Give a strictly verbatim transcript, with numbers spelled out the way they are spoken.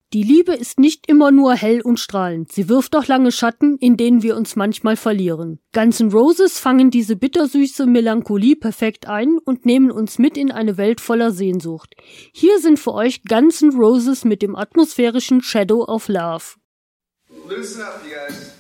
Die Liebe ist nicht immer nur hell und strahlend, sie wirft auch lange Schatten, in denen wir uns manchmal verlieren. Guns N' Roses fangen diese bittersüße Melancholie perfekt ein und nehmen uns mit in eine Welt voller Sehnsucht. Hier sind für euch Guns N' Roses mit dem atmosphärischen Shadow of Love. Loosen up, you guys.